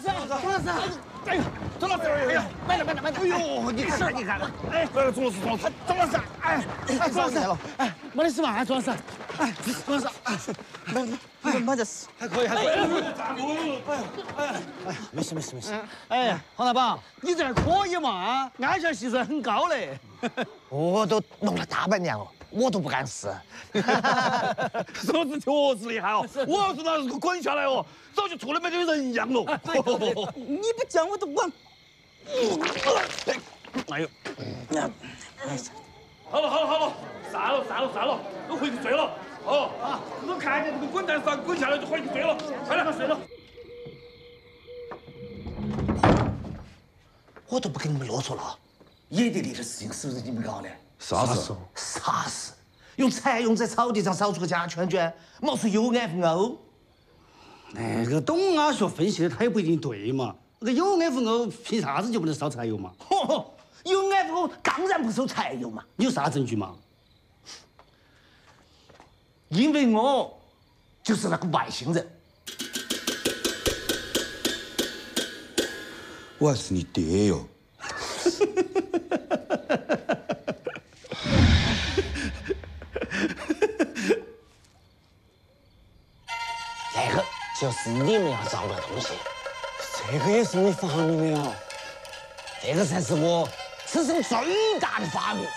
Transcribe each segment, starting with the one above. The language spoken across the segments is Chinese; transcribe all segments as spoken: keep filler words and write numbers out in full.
师，钟老师，哎呦，钟老师，哎呀，慢点，慢点，慢点！哎呦，你看，你看，哎，钟老师，钟老师，钟老师，哎，哎，钟老师，哎，没得事嘛，钟老师，哎，钟老师，哎，没没没得事，还可以，还可以。哎哎哎，没事没事没事。哎，黄大宝，你这儿可以嘛？啊，安全系数很高嘞。 我都弄了大半年了，我都不敢试。 手指确实厉害哦！我要是那是滚下来哦，早就吐的没跟人一样了。 你不讲我都忘。 哎呦！好了好了好了，散了散了散了，都回去睡了。哦啊，我看见这个滚蛋上滚下来就回去睡了，快点睡了。 我都不跟你们啰嗦了，野地里的事情是不是你们搞的？ 啥事？ 啥事？用蚕蛹在草地上扫出个假圈圈，冒出有眼无欧。 那个董阿学分析的他也不一定对嘛。那个有眼无欧凭啥子就不能烧柴油嘛？ 嚯，有眼无欧当然不烧柴油嘛。 你有啥证据嘛？ 因为我就是那个外星人。 我还是你爹哟。 那个就是你们要找的东西， 这个也是你发明的啊？ 这个才是我此生最大的发明。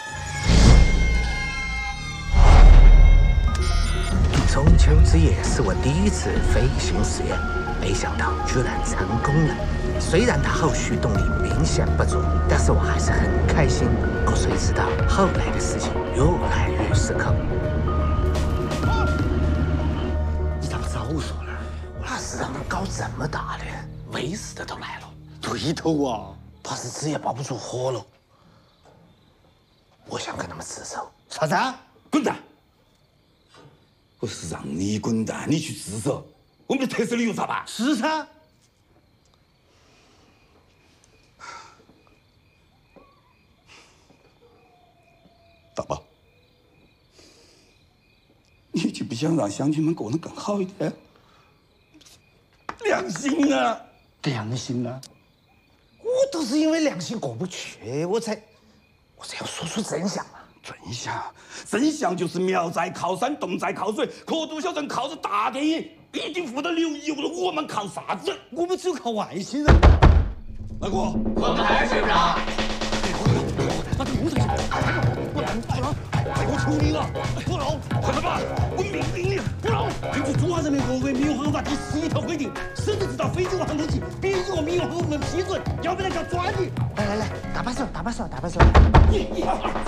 中秋之夜是我第一次飞行实验，没想到居然成功了。虽然它后续动力明显不足，但是我还是很开心。可谁知道后来的事情越来越失控。 你咋不早说呢？ 那是让人搞这么大的，卫视的都来了， 对头啊！ 怕是纸也包不住火了。我想跟他们自首。 啥子？ 滚蛋！我是让你滚蛋，你去自首。我们的特色理由咋办？ 是噻。 大宝，你就不想让乡亲们过得更好一点？良心啊！ 良心啊！ 我都是因为良心过不去，我才，我才要说出真相嘛。 真相，真相就是苗寨靠山，侗寨靠水，可都小镇靠着大电影，一定富得流油了。我们靠啥子？ 我们只有靠外星人。 大哥， 我们还睡不着。 把这屋子我让不让，我求你了，不让！ 快点吧，我命令你， 不让！根据《中华人民共和国民用航法》第十一条规定，省级制造飞机和航空器必须由民用航空部门批准，要不然叫抓你。 来来来，搭把手，搭把手，搭把手。 一、二。